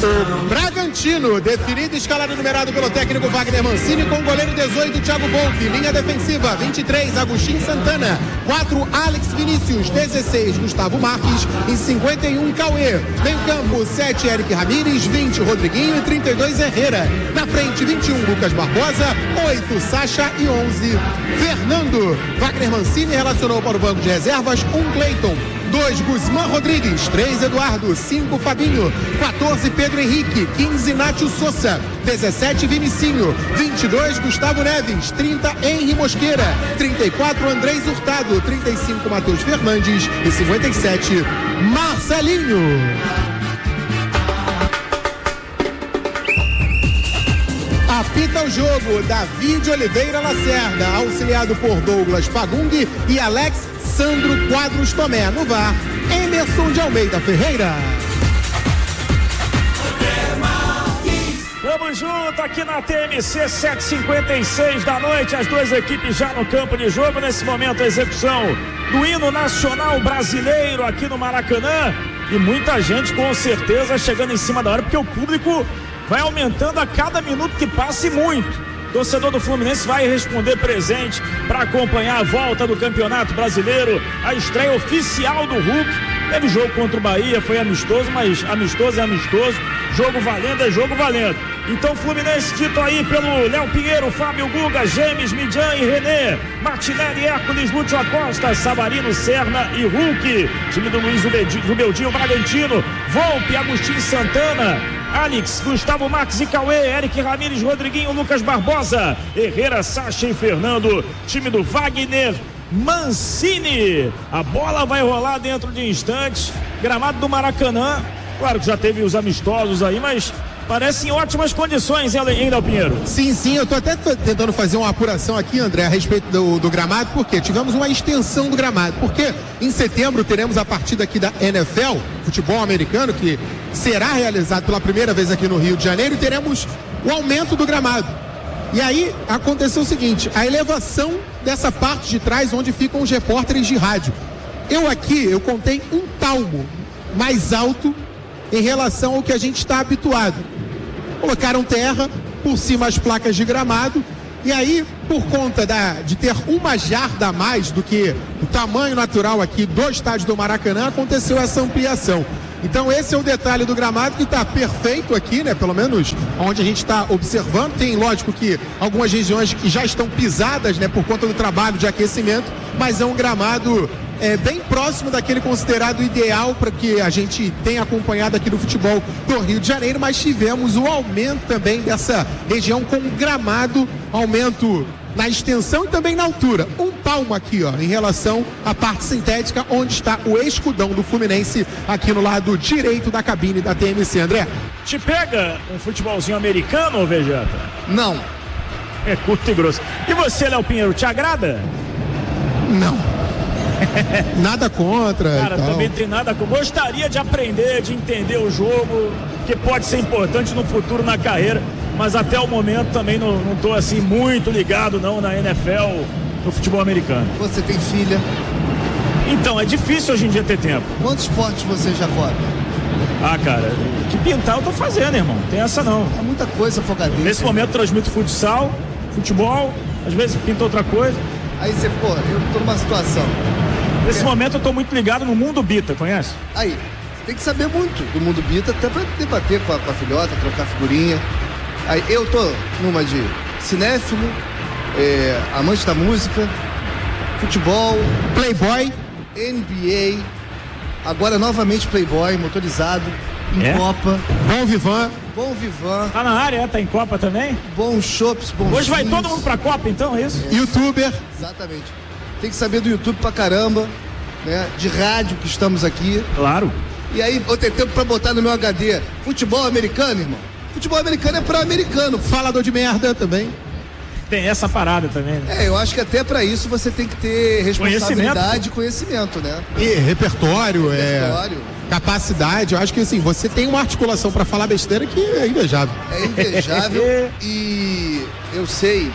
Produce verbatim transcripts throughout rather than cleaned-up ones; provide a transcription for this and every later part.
O Bragantino, definido, escalado e numerado pelo técnico Wagner Mancini, com o goleiro dezoito, Thiago Volpi. Linha defensiva, vinte e três, Agostinho Santana. quatro, Alex Vinícius. dezesseis, Gustavo Marques. E cinquenta e um, Cauê. Meio campo, sete, Eric Ramírez. vinte, Rodriguinho. E trinta e dois, Herrera. Na frente, vinte e um, Lucas Barbosa. oito, Sacha. E onze, Fernando. Wagner Mancini relacionou para o banco de reservas um Cleiton. dois, Guzmán Rodrigues. três, Eduardo. cinco, Fabinho. quatorze, Pedro Henrique. quinze, Nátio Souza. dezessete, Vinicinho. vinte e dois, Gustavo Neves. trinta, Henri Mosqueira. trinta e quatro, Andrés Hurtado. trinta e cinco, Matheus Fernandes. E cinquenta e sete, Marcelinho. Apita o jogo, David Oliveira Lacerda, auxiliado por Douglas Fagung e Alex Sandro Quadros Tomé. No V A R, Emerson de Almeida Ferreira. Vamos junto aqui na T M C, sete e cinquenta e seis da noite, as duas equipes já no campo de jogo. Nesse momento a execução do hino nacional brasileiro aqui no Maracanã, e muita gente com certeza chegando em cima da hora, porque o público vai aumentando a cada minuto que passa, e muito. Torcedor do Fluminense vai responder presente para acompanhar a volta do Campeonato Brasileiro, a estreia oficial do Hulk. Teve jogo contra o Bahia, foi amistoso, mas amistoso é amistoso, jogo valendo é jogo valendo. Então Fluminense dito aí pelo Léo Pinheiro, Fábio Guga, James, Midian e René, Martinelli, Hércules, Lúcio Acosta, Savarino, Serna e Hulk. Time do Luiz Rubeldinho, Bragantino, Volpe, Agostinho Santana, Alex, Gustavo Marques e Cauê, Eric Ramírez, Rodriguinho, Lucas Barbosa, Herrera, Sacha e Fernando. Time do Wagner Mancini. A bola vai rolar dentro de instantes. Gramado do Maracanã, claro que já teve os amistosos aí, mas parece em ótimas condições, hein, Léo Pinheiro? Sim, sim, eu tô até tentando fazer uma apuração aqui, André, a respeito do, do gramado, porque tivemos uma extensão do gramado, porque em setembro teremos a partida aqui da N F L, futebol americano, que será realizado pela primeira vez aqui no Rio de Janeiro, e teremos o aumento do gramado. E aí aconteceu o seguinte, a elevação dessa parte de trás onde ficam os repórteres de rádio. Eu aqui, eu contei um palmo mais alto em relação ao que a gente está habituado. Colocaram terra, por cima as placas de gramado, e aí, por conta da, de ter uma jarda a mais do que o tamanho natural aqui do estádio do Maracanã, aconteceu essa ampliação. Então esse é o detalhe do gramado, que está perfeito aqui, né? Pelo menos onde a gente está observando. Tem, lógico, que algumas regiões que já estão pisadas, né? Por conta do trabalho de aquecimento, mas é um gramado é, bem próximo daquele considerado ideal para que a gente tenha acompanhado aqui no futebol do Rio de Janeiro, mas tivemos o aumento também dessa região com gramado, aumento na extensão e também na altura. Um palmo aqui, ó, em relação à parte sintética, onde está o escudão do Fluminense, aqui no lado direito da cabine da T M C, André. Te pega um futebolzinho americano, ou Vegeta? Não. É curto e grosso. E você, Léo Pinheiro, te agrada? Não. Nada contra. Cara, também tem nada contra. Gostaria de aprender, de entender o jogo, que pode ser importante no futuro, na carreira, mas até o momento também não, não tô assim muito ligado não na N F L, no futebol americano. Você tem filha? Então, é difícil hoje em dia ter tempo. Quantos esportes você já corre? Ah, cara, que pintar eu tô fazendo, irmão. Tem essa não. É muita coisa focadinha. Nesse momento eu transmito futsal, futebol, às vezes pinto outra coisa. Aí você, pô, eu tô numa situação. Nesse é. momento eu tô muito ligado no Mundo Bita, conhece? Aí, você tem que saber muito do Mundo Bita, até pra debater com a, com a filhota, trocar figurinha. Aí eu tô numa de cinéfilo, é, amante da música, futebol, Playboy, N B A, agora novamente Playboy, motorizado, em é? Copa. Bom Vivan. Bom Vivan. Tá na área, é? Tá em Copa também? Bons shops, bons Hoje vai vinhos. todo mundo pra Copa, então, é isso? É. Youtuber. Exatamente. Tem que saber do YouTube pra caramba, né? De rádio que estamos aqui. Claro. E aí vou ter tempo pra botar no meu H D futebol americano, irmão. Futebol americano é pra americano. Falador de merda também. Tem essa parada também, né? É, eu acho que até pra isso você tem que ter responsabilidade e conhecimento, né? E repertório, Repertório. é capacidade. Eu acho que assim, você tem uma articulação pra falar besteira que é invejável. É invejável. E eu sei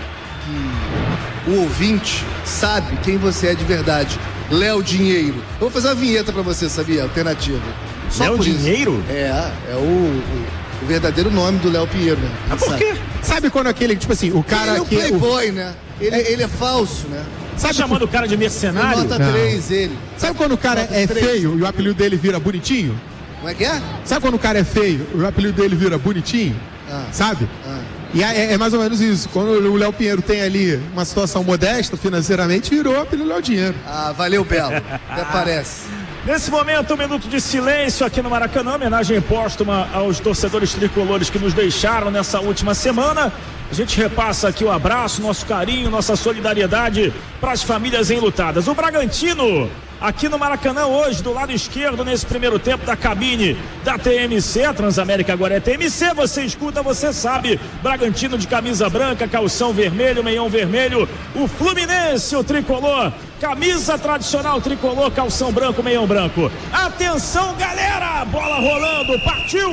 que o ouvinte sabe quem você é de verdade. Léo Dinheiro. Eu vou fazer uma vinheta pra você, sabia? Alternativa. Só Léo por isso. Dinheiro? É, é o, o o verdadeiro nome do Léo Pinheiro, né? Ah, por quê? Sabe quando aquele, tipo assim, o cara ele é o que... playboy, o... né? Ele é, ele é falso, né? Tá chamando o cara de mercenário? Nota Não. três, ele. Sabe quando o cara Nota é três. feio e o apelido dele vira bonitinho? Como é que é? Sabe quando o cara é feio e o apelido dele vira bonitinho? Ah. Sabe? Ah. E é, é mais ou menos isso. Quando o Léo Pinheiro tem ali uma situação modesta financeiramente, virou pelo Léo Dinheiro. Ah, valeu, Belo. Até parece. Nesse momento, um minuto de silêncio aqui no Maracanã, homenagem póstuma aos torcedores tricolores que nos deixaram nessa última semana. A gente repassa aqui o abraço, nosso carinho, nossa solidariedade para as famílias enlutadas. O Bragantino, aqui no Maracanã hoje, do lado esquerdo, nesse primeiro tempo da cabine da T M C, a Transamérica agora é T M C, você escuta, você sabe, Bragantino de camisa branca, calção vermelho, meião vermelho, o Fluminense, o tricolor, camisa tradicional tricolor, calção branco, meião branco. Atenção, galera, bola rolando, partiu!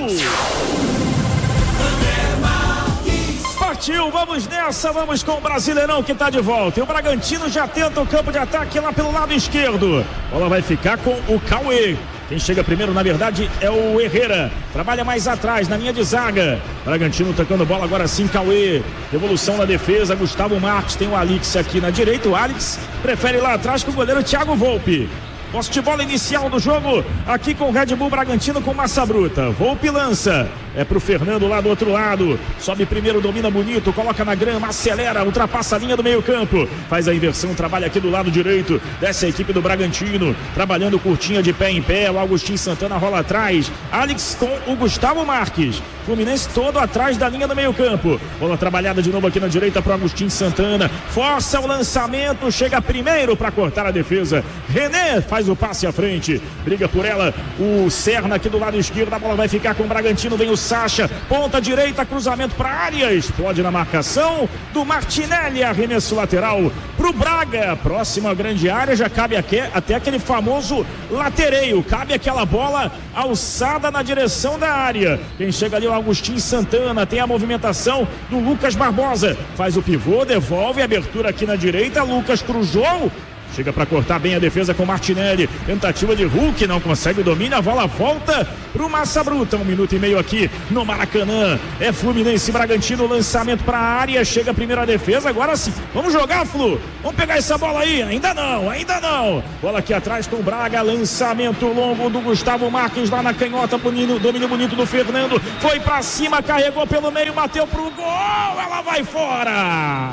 Partiu, vamos nessa, vamos com o Brasileirão que tá de volta. E o Bragantino já tenta o campo de ataque lá pelo lado esquerdo. A bola vai ficar com o Cauê. Quem chega primeiro, na verdade, é o Herrera. Trabalha mais atrás, na linha de zaga. Bragantino tocando bola agora sim, Cauê. Devolução na defesa, Gustavo Marques. Tem o Alix aqui na direita. O Alix prefere lá atrás com o goleiro Thiago Volpe. Posse de bola inicial do jogo aqui com o Red Bull Bragantino com Massa Bruta. Volpe lança. É pro Fernando lá do outro lado. Sobe primeiro, domina bonito, coloca na grama, acelera, ultrapassa a linha do meio campo. Faz a inversão, trabalha aqui do lado direito. Desce a equipe do Bragantino. Trabalhando curtinha de pé em pé. O Agostinho Santana rola atrás. Alex com o Gustavo Marques. Fluminense todo atrás da linha do meio campo. Bola trabalhada de novo aqui na direita pro Agostinho Santana. Força o lançamento. Chega primeiro para cortar a defesa. René faz o passe à frente. Briga por ela o Serna aqui do lado esquerdo. A bola vai ficar com o Bragantino. Vem o Sacha, ponta direita, cruzamento para a área, explode na marcação do Martinelli, arremesso lateral pro Braga, próxima grande área, já cabe aqui, até aquele famoso latereio, cabe aquela bola alçada na direção da área. Quem chega ali é o Agostinho Santana, tem a movimentação do Lucas Barbosa, faz o pivô, devolve a abertura aqui na direita, Lucas cruzou. Chega para cortar bem a defesa com Martinelli. Tentativa de Hulk, não consegue o domínio. A bola volta pro Massa Bruta. Um minuto e meio aqui no Maracanã. É Fluminense Bragantino. Lançamento para a área. Chega a primeira defesa. Agora sim. Vamos jogar, Flu. Vamos pegar essa bola aí. Ainda não, ainda não. Bola aqui atrás com o Braga. Lançamento longo do Gustavo Marques lá na canhota. Domínio, domínio bonito do Fernando. Foi para cima, carregou pelo meio, bateu pro gol. Ela vai fora.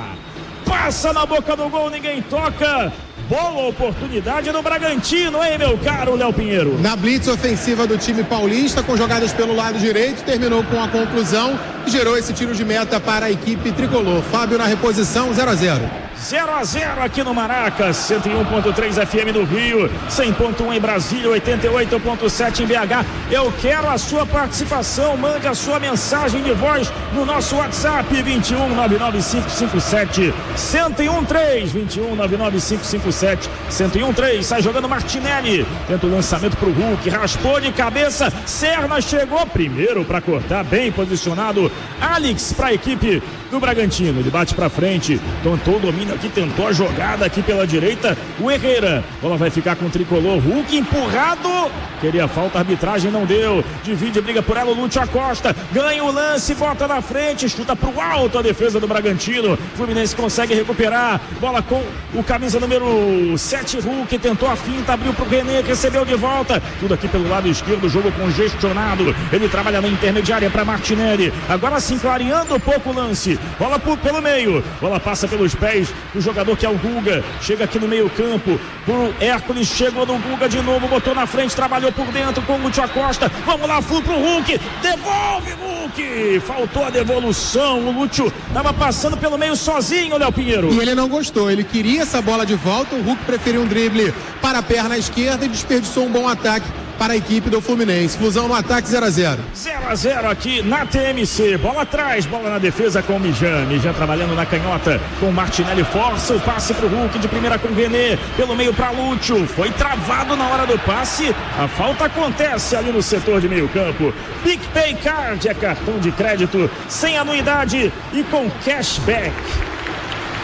Passa na boca do gol, ninguém toca. Boa oportunidade no Bragantino, hein, meu caro Léo Pinheiro? Na blitz ofensiva do time paulista, com jogadas pelo lado direito, terminou com a conclusão e gerou esse tiro de meta para a equipe tricolor. Fábio na reposição, zero a zero. zero a zero aqui no Maracas, cento e um ponto três F M no Rio, cem ponto um em Brasília, oitenta e oito ponto sete em B H. Eu quero a sua participação, mande a sua mensagem de voz no nosso WhatsApp vinte e um, nove nove cinco cinco sete, um zero um três, vinte e um, nove nove cinco cinco sete, um zero um três. Sai jogando Martinelli, tenta o lançamento pro Hulk, raspou de cabeça, Serna chegou primeiro para cortar, bem posicionado, Alex para a equipe do Bragantino, ele bate para frente, tentou o domínio aqui, tentou a jogada aqui pela direita, o Herrera, bola vai ficar com o tricolor, Hulk empurrado, queria falta, a arbitragem não deu, divide, briga por ela o Lúcio Acosta, ganha o lance, bota na frente, chuta pro alto a defesa do Bragantino, Fluminense consegue recuperar, bola com o camisa número sete, Hulk, tentou a finta, abriu pro René, recebeu de volta, tudo aqui pelo lado esquerdo, jogo congestionado, ele trabalha na intermediária para Martinelli, agora sim clareando um pouco o lance, bola por, pelo meio, bola passa pelos pés do jogador que é o Guga, chega aqui no meio campo, pro Hércules, chegou no Guga de novo, botou na frente, trabalhou por dentro com o Lúcio Acosta, vamos lá, Flu pro Hulk, devolve Hulk, faltou a devolução, o Lúcio tava passando pelo meio sozinho, Léo Pinheiro. E ele não gostou, ele queria essa bola de volta, o Hulk preferiu um drible para a perna esquerda e desperdiçou um bom ataque para a equipe do Fluminense. Fusão no ataque, zero a zero. zero a zero aqui na T M C. Bola atrás, bola na defesa com o Mijan. Mijan trabalhando na canhota com o Martinelli. Força o passe para o Hulk de primeira com o René. Pelo meio para Lúcio. Foi travado na hora do passe. A falta acontece ali no setor de meio campo. PicPay Card é cartão de crédito sem anuidade e com cashback.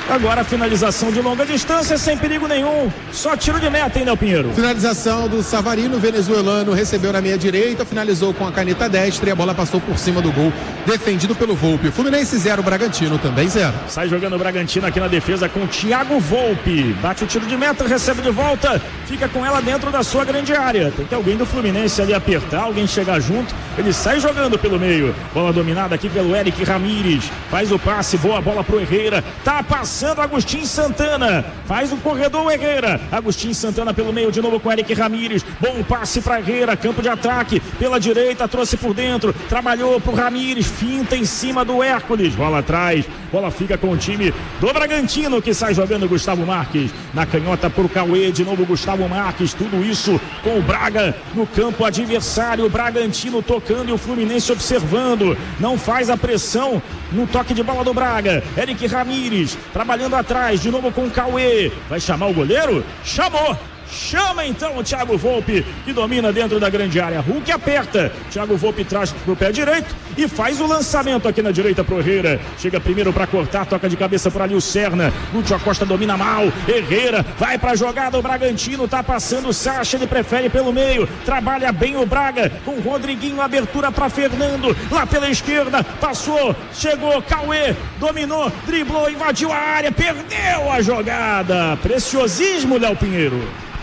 Agora a finalização de longa distância, sem perigo nenhum. Só tiro de meta, hein, Léo Pinheiro? Finalização do Savarino, venezuelano, recebeu na meia direita, finalizou com a caneta destra e a bola passou por cima do gol, defendido pelo Volpi. Fluminense zero, Bragantino também zero. Sai jogando o Bragantino aqui na defesa com o Thiago Volpi. Bate o tiro de meta, recebe de volta, fica com ela dentro da sua grande área. Tem que alguém do Fluminense ali apertar, alguém chegar junto. Ele sai jogando pelo meio. Bola dominada aqui pelo Eric Ramírez. Faz o passe, boa bola pro Herrera. Tá passando Agostinho Santana, faz o corredor Herrera, Agostinho Santana pelo meio de novo com Eric Ramírez, bom passe para Herrera, campo de ataque, pela direita, trouxe por dentro, trabalhou pro Ramírez, finta em cima do Hércules, bola atrás, bola fica com o time do Bragantino, que sai jogando Gustavo Marques, na canhota pro Cauê, de novo Gustavo Marques, tudo isso com o Braga no campo adversário, o Bragantino tocando e o Fluminense observando, não faz a pressão no toque de bola do Braga, Eric Ramírez, trabalhando atrás, de novo com o Cauê, vai chamar o goleiro? Chamou! Chama então o Thiago Volpi, que domina dentro da grande área. Hulk aperta, Thiago Volpi traz pro pé direito e faz o lançamento aqui na direita pro Herrera. Chega primeiro para cortar, toca de cabeça por ali o Serna. Lúcio Acosta domina mal, Herrera vai pra jogada, o Bragantino tá passando o Sacha, ele prefere pelo meio, trabalha bem o Braga com o Rodriguinho, abertura para Fernando, lá pela esquerda, passou, chegou, Cauê, dominou, driblou, invadiu a área, perdeu a jogada. Preciosismo, Léo Pinheiro.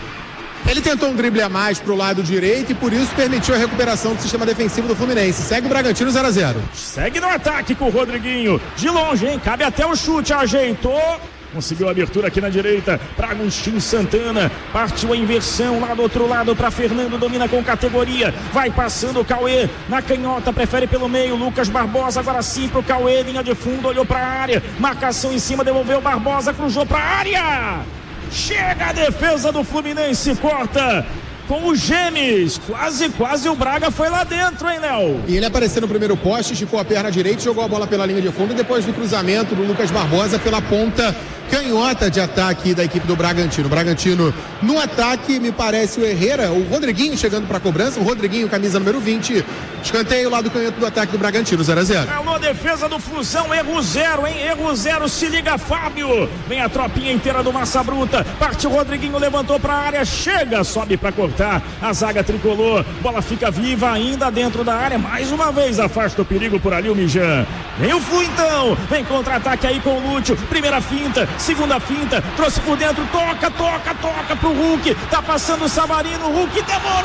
Ele tentou um drible a mais pro lado direito e por isso permitiu a recuperação do sistema defensivo do Fluminense. Segue o Bragantino zero a zero. Segue no ataque com o Rodriguinho. De longe, hein? Cabe até o chute. Ajeitou. Conseguiu a abertura aqui na direita para Agostinho Santana. Partiu a inversão lá do outro lado para Fernando. Domina com categoria. Vai passando o Cauê na canhota. Prefere pelo meio. Lucas Barbosa agora sim pro Cauê. Linha de fundo. Olhou para a área. Marcação em cima. Devolveu Barbosa. Cruzou para a área. Chega a defesa do Fluminense, corta com o Gemes, quase, quase o Braga foi lá dentro, hein, Léo? E ele apareceu no primeiro poste, esticou a perna direita, jogou a bola pela linha de fundo e depois do cruzamento do Lucas Barbosa pela ponta canhota de ataque da equipe do Bragantino. O Bragantino no ataque, me parece o Herrera, o Rodriguinho chegando para a cobrança, o Rodriguinho, camisa número vinte, escanteio lá do canhoto do ataque do Bragantino, zero a zero. Alô, defesa do Flusão, erro zero, hein? Erro zero, se liga, Fábio. Vem a tropinha inteira do Massa Bruta, partiu o Rodriguinho, levantou para a área, chega, sobe para cortar, a zaga tricolor, bola fica viva ainda dentro da área, mais uma vez afasta o perigo por ali o Mijan. Vem o Flu então, vem contra-ataque aí com o Lúcio, primeira finta, segunda finta, trouxe por dentro, toca, toca, toca pro Hulk, tá passando o Savarino, o Hulk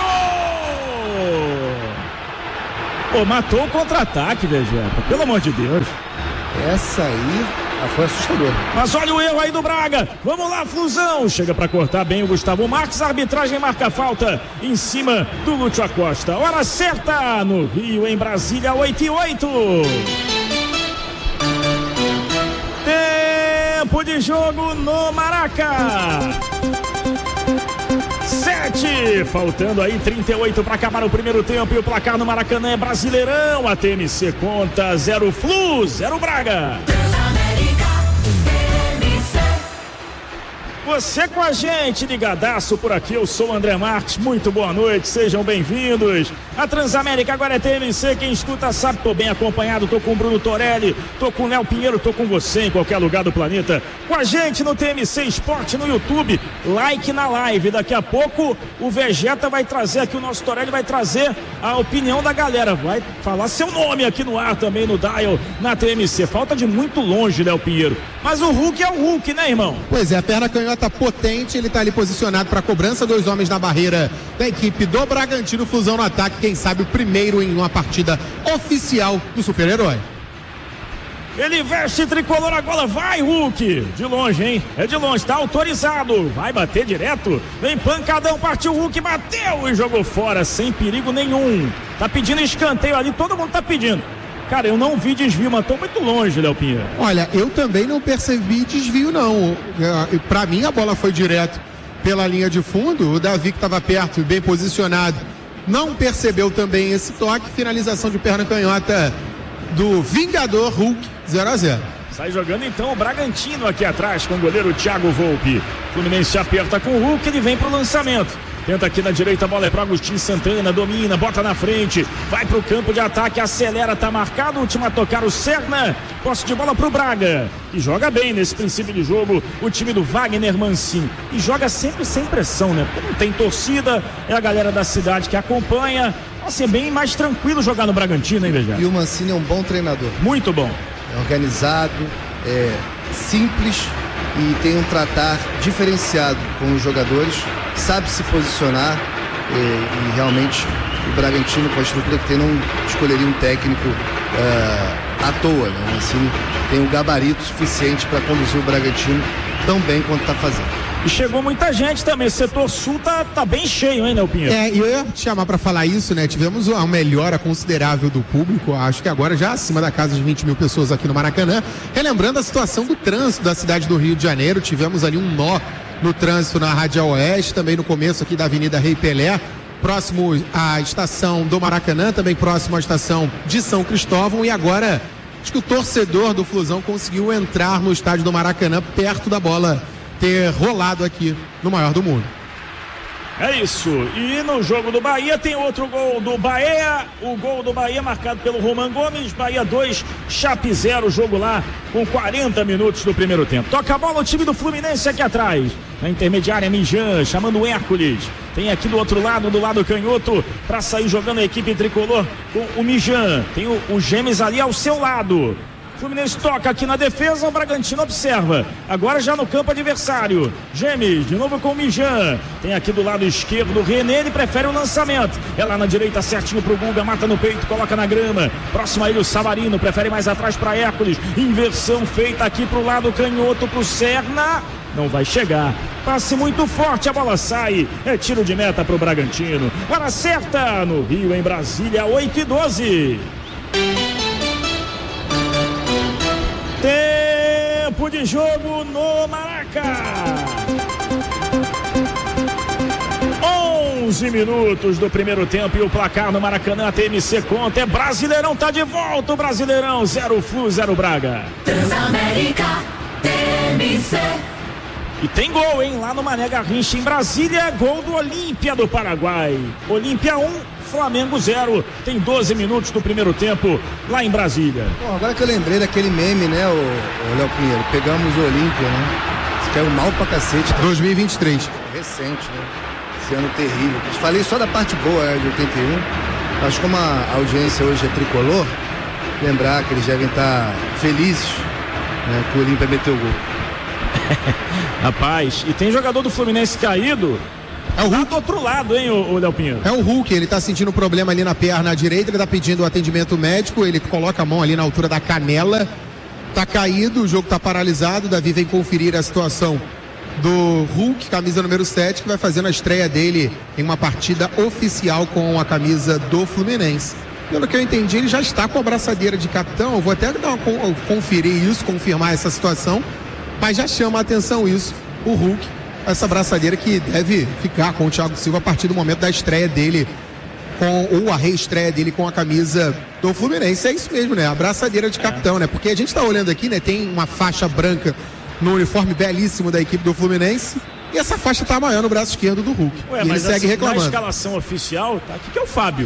demorou! Pô, matou o contra-ataque, Vegeta, pelo amor de Deus. Essa aí foi assustadora. Mas olha o erro aí do Braga. Vamos lá, Flusão. Chega para cortar bem o Gustavo Marques. A arbitragem marca a falta em cima do Lúcio Acosta. Hora certa no Rio, em Brasília, oito e oito. Tempo de jogo no Maraca. sete, faltando aí trinta e oito para acabar o primeiro tempo e o placar no Maracanã é Brasileirão. A T M C conta zero Flu, zero Braga. Você com a gente, ligadaço por aqui, eu sou o André Marques, muito boa noite, sejam bem-vindos. A Transamérica agora é T M C, quem escuta sabe, tô bem acompanhado, tô com o Bruno Torelli, tô com o Léo Pinheiro, tô com você em qualquer lugar do planeta. Com a gente no T M C Esporte no YouTube, like na live, daqui a pouco o Vegeta vai trazer aqui, o nosso Torelli vai trazer a opinião da galera, vai falar seu nome aqui no ar também, no dial, na T M C. Falta de muito longe, Léo Pinheiro, mas o Hulk é o Hulk, né, irmão? Pois é, a perna canhota potente, ele tá ali posicionado para cobrança, dois homens na barreira da equipe do Bragantino, Flusão no ataque, quem sabe o primeiro em uma partida oficial do super-herói. Ele veste tricolor agora, vai Hulk, de longe, hein, é de longe, tá autorizado, vai bater direto, vem pancadão, partiu Hulk, bateu e jogou fora, sem perigo nenhum, tá pedindo escanteio ali, todo mundo tá pedindo. Cara, eu não vi desvio, mas tô muito longe, Léo Pinheiro. Olha, eu também não percebi desvio, não. Pra mim, a bola foi direto pela linha de fundo. O Davi, que estava perto e bem posicionado, não percebeu também esse toque. Finalização de perna canhota do Vingador Hulk, zero a zero. Sai jogando então o Bragantino aqui atrás com o goleiro Thiago Volpi. Fluminense aperta com o Hulk, ele vem pro lançamento. Tenta aqui na direita, a bola é para Agostinho Santana, domina, bota na frente, vai pro campo de ataque, acelera, tá marcado, última a tocar o Serna, posse de bola pro Braga, que joga bem nesse princípio de jogo, o time do Wagner Mancini, e joga sempre sem pressão, né? Porque não tem torcida, é a galera da cidade que acompanha, assim, é bem mais tranquilo jogar no Bragantino, hein, Vejá? E o Mancini é um bom treinador. Muito bom. É organizado, é simples e tem um tratar diferenciado com os jogadores, sabe se posicionar e, e realmente o Bragantino, com a estrutura que tem, não escolheria um técnico uh, à toa, né? O Mancini tem um gabarito suficiente para conduzir o Bragantino tão bem quanto está fazendo. E chegou muita gente também, o setor sul tá, tá bem cheio, hein, Léo Pinheiro? É, e eu ia te chamar para falar isso, né? Tivemos uma melhora considerável do público, acho que agora já acima da casa de vinte mil pessoas aqui no Maracanã. Relembrando a situação do trânsito da cidade do Rio de Janeiro, tivemos ali um nó no trânsito na Radial Oeste, também no começo aqui da Avenida Rei Pelé, próximo à estação do Maracanã, também próximo à estação de São Cristóvão, e agora acho que o torcedor do Flusão conseguiu entrar no estádio do Maracanã perto da bola ter rolado aqui no maior do mundo. É isso, e no jogo do Bahia tem outro gol do Bahia, o gol do Bahia marcado pelo Roman Gomes, Bahia dois, Chape zero, jogo lá com quarenta minutos do primeiro tempo. Toca a bola o time do Fluminense aqui atrás, na intermediária Mijan, chamando o Hércules, tem aqui do outro lado, do lado canhoto, para sair jogando a equipe tricolor com o Mijan, tem o, o Gêmeos ali ao seu lado. Fluminense toca aqui na defesa, o Bragantino observa, agora já no campo adversário, Gêmeos, de novo com o Mijan, tem aqui do lado esquerdo o René, ele prefere o lançamento, é lá na direita certinho pro Guga, mata no peito, coloca na grama, próximo a ele o Savarino, prefere mais atrás para Hércules, inversão feita aqui pro lado canhoto pro Serna, não vai chegar, passe muito forte, a bola sai, é tiro de meta pro Bragantino, hora certa no Rio, em Brasília, oito e doze. Tempo de jogo no Maraca. onze minutos do primeiro tempo e o placar no Maracanã, a T M C conta, é Brasileirão, tá de volta o Brasileirão, zero Flu, zero Braga. Transamérica, T M C. E tem gol, hein, lá no Mané Garrincha em Brasília, gol do Olímpia do Paraguai. Olímpia um, Flamengo zero, tem doze minutos do primeiro tempo lá em Brasília. Bom, agora que eu lembrei daquele meme, né, o, o Léo Pinheiro, pegamos o Olímpia, né, isso caiu mal pra cacete. dois mil e vinte e três. Recente, né, esse ano terrível. Falei só da parte boa, né, de oitenta e um, mas como a audiência hoje é tricolor, lembrar que eles devem estar felizes, né, que o Olímpia meteu o gol. Rapaz, e tem jogador do Fluminense caído. É o Hulk do outro lado, hein, o Léo Pinheiro? É o Hulk, ele tá sentindo problema ali na perna direita, ele tá pedindo atendimento médico, ele coloca a mão ali na altura da canela, tá caído, o jogo tá paralisado, o Davi vem conferir a situação do Hulk, camisa número sete, que vai fazendo a estreia dele em uma partida oficial com a camisa do Fluminense. Pelo que eu entendi, ele já está com a braçadeira de capitão, eu vou até dar uma, conferir isso, confirmar essa situação, mas já chama a atenção isso, o Hulk, essa braçadeira que deve ficar com o Thiago Silva a partir do momento da estreia dele, com, ou a reestreia dele com a camisa do Fluminense. É isso mesmo, né? A braçadeira de capitão, né? Porque a gente tá olhando aqui, né? Tem uma faixa branca no uniforme belíssimo da equipe do Fluminense e essa faixa tá maior no braço esquerdo do Hulk. Ué, e mas ele segue assim, reclamando. Na escalação oficial, tá aqui que é o Fábio.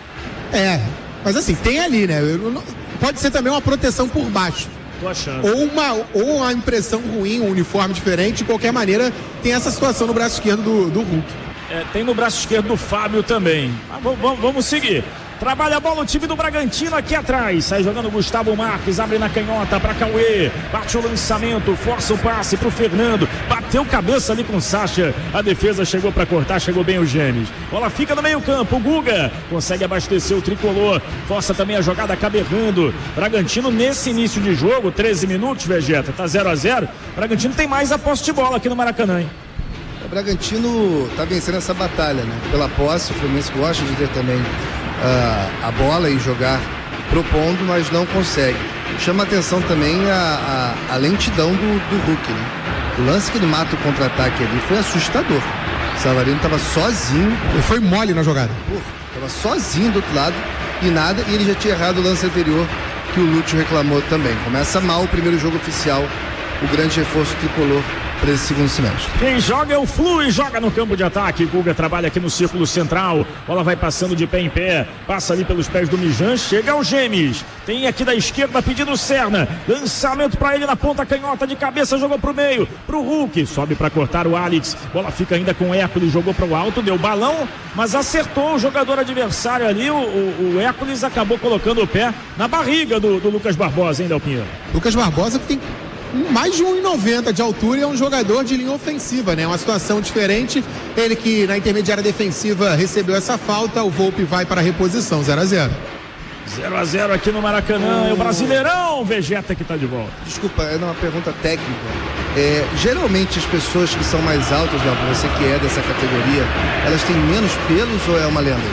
É, mas assim, tem ali, né? Não, pode ser também uma proteção por baixo. Tô achando. Ou uma, ou uma impressão ruim, um uniforme diferente, de qualquer maneira, tem essa situação no braço esquerdo do, do Hulk. É, tem no braço esquerdo do Fábio também. Ah, vamos, vamos seguir. Trabalha a bola o time do Bragantino aqui atrás. Sai jogando o Gustavo Marques, abre na canhota para Cauê. Bate o lançamento, força o passe pro Fernando. Bateu cabeça ali com o Sacha. A defesa chegou para cortar, chegou bem o Gêmeos. Bola fica no meio campo, o Guga consegue abastecer o tricolor. Força também a jogada, acaba errando. Bragantino nesse início de jogo, treze minutos, Vegeta, tá zero a zero. Bragantino tem mais a posse de bola aqui no Maracanã, hein? O Bragantino tá vencendo essa batalha, né? Pela posse, o Fluminense gosta de ter também Uh, a bola e jogar propondo, mas não consegue. Chama atenção também a, a, a lentidão do, do Hulk, né? O lance que ele mata o contra-ataque ali foi assustador. O Savarino estava sozinho. Ele foi mole na jogada. Estava sozinho do outro lado e nada, e ele já tinha errado o lance anterior que o Lúcio reclamou também. Começa mal o primeiro jogo oficial, o grande reforço tricolor para esse segundo semestre. Quem joga é o Flu e joga no campo de ataque. Guga trabalha aqui no círculo central. Bola vai passando de pé em pé. Passa ali pelos pés do Mijan. Chega ao Gemes. Tem aqui da esquerda pedindo o Serna. Lançamento para ele na ponta canhota de cabeça. Jogou pro meio. Pro Hulk. Sobe para cortar o Alex. Bola fica ainda com o Hércules. Jogou para o alto. Deu balão. Mas acertou o jogador adversário ali. O, o, o Hércules acabou colocando o pé na barriga do, do Lucas Barbosa, hein, Del Pinheiro? Lucas Barbosa que tem mais de um e noventa de altura e é um jogador de linha ofensiva, né? Uma situação diferente. Ele que na intermediária defensiva recebeu essa falta, o Volpe vai para a reposição, zero a zero. zero a zero aqui no Maracanã, é o Brasileirão, Vegeta que tá de volta. Desculpa, é uma pergunta técnica. É, geralmente as pessoas que são mais altas, Léo, você que é dessa categoria, elas têm menos pelos ou é uma lenda?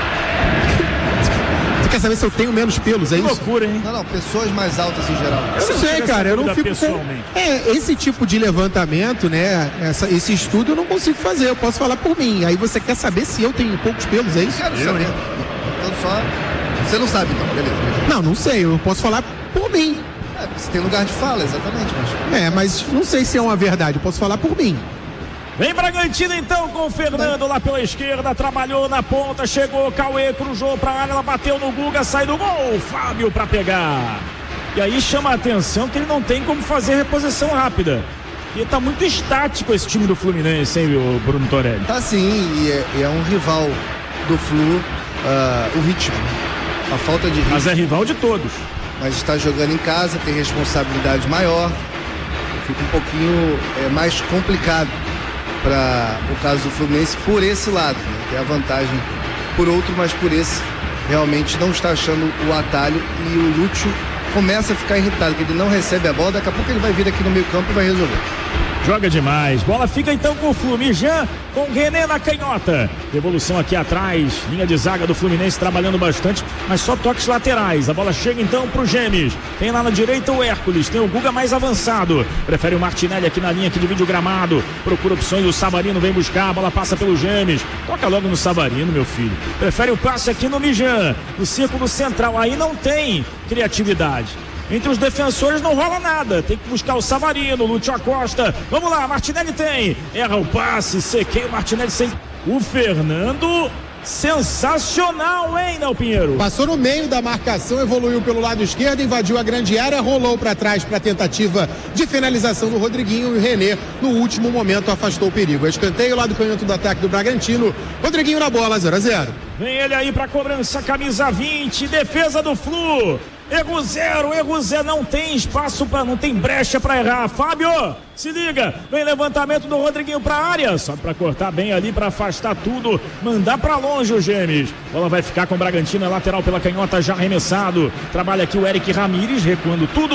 Você quer saber se eu tenho menos pelos, é Que isso? loucura, hein? Não, não, pessoas mais altas em geral. Eu não sei, cara, eu não fico pessoalmente. É, esse tipo de levantamento, né, essa, esse estudo eu não consigo fazer, eu posso falar por mim. Aí você quer saber se eu tenho poucos pelos, é isso? Quero saber. Então só... Você não sabe, então, beleza. Não, não sei, eu posso falar por mim. É, você tem lugar de fala, exatamente. Mas... É, mas não sei se é uma verdade, eu posso falar por mim. Vem Bragantino então com o Fernando lá pela esquerda, trabalhou na ponta, chegou, Cauê, cruzou pra área, ela bateu no Guga, sai do gol, Fábio pra pegar. E aí chama a atenção que ele não tem como fazer reposição rápida. E tá muito estático esse time do Fluminense, hein, o Bruno Torelli? Tá sim, e é, e é um rival do Flu, uh, o ritmo, a falta de ritmo. Mas é rival de todos. Mas está jogando em casa, tem responsabilidade maior, fica um pouquinho é, mais complicado para o caso do Fluminense por esse lado, né? Tem a vantagem por outro, mas por esse realmente não está achando o atalho e o Lúcio começa a ficar irritado, que ele não recebe a bola, daqui a pouco ele vai vir aqui no meio campo e vai resolver. Joga demais, bola fica então com o Fluminense, com o René na canhota, devolução aqui atrás, linha de zaga do Fluminense trabalhando bastante, mas só toques laterais, a bola chega então pro Gemes, tem lá na direita o Hércules, tem o Guga mais avançado, prefere o Martinelli aqui na linha que divide o gramado, procura opções, o Savarino vem buscar, a bola passa pelo Gemes, toca logo no Savarino, meu filho, prefere o passe aqui no Mijan, no círculo central, aí não tem criatividade. Entre os defensores não rola nada. Tem que buscar o Savarino, o Lúcio Acosta. Vamos lá, Martinelli tem. Erra o passe, sequei o Martinelli sem. O Fernando, sensacional, hein, Del Pinheiro? Passou no meio da marcação, evoluiu pelo lado esquerdo, invadiu a grande área, rolou para trás para a tentativa de finalização do Rodriguinho e o René, no último momento, afastou o perigo. Escanteio lá do canhoto do ataque do Bragantino. Rodriguinho na bola, zero a zero. Vem ele aí para cobrança, camisa vinte, defesa do Flu. Erro zero, erro zero, não tem espaço para, não tem brecha para errar. Fábio, se liga, vem levantamento do Rodriguinho para a área, só para cortar bem ali, para afastar tudo, mandar para longe o Gemes. Bola vai ficar com o Bragantino, lateral pela canhota já arremessado. Trabalha aqui o Eric Ramírez, recuando tudo.